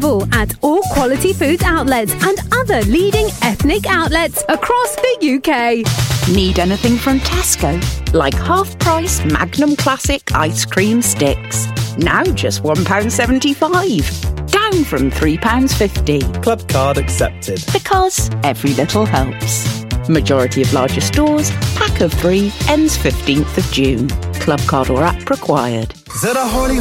available at all Quality Foods outlets and other leading ethnic outlets across the UK. Need anything from Tesco? Like half-price Magnum Classic ice cream sticks. Now just £1.75. Down from £3.50. Club card accepted. Because every little helps. Majority of larger stores, pack of 3, ends 15th of June. Club card or app required. Is it a holy